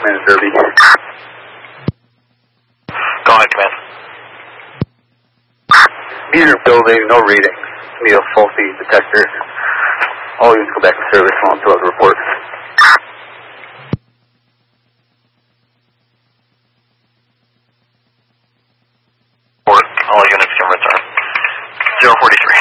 Command Derby. Go ahead, Command. Meter building, no readings. Need a faulty detector. All units go back to service until the report. All units can return. 043.